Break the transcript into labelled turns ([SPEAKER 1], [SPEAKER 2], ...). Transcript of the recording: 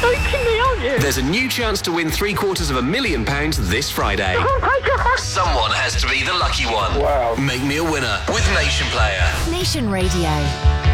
[SPEAKER 1] joking me, aren't you?
[SPEAKER 2] There's a new chance to win £750,000 this Friday.
[SPEAKER 1] Oh my God.
[SPEAKER 2] Someone has to be the lucky one.
[SPEAKER 3] Wow.
[SPEAKER 2] Make me a winner with Nation Player.
[SPEAKER 4] Nation Radio.